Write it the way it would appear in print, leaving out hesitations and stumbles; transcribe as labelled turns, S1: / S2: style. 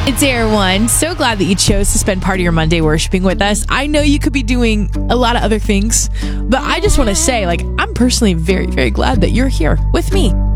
S1: It's Air One. So glad that you chose to spend part of your Monday worshiping with us. I know you could be doing a lot of other things, but I just want to say, I'm personally very, very glad that you're here with me.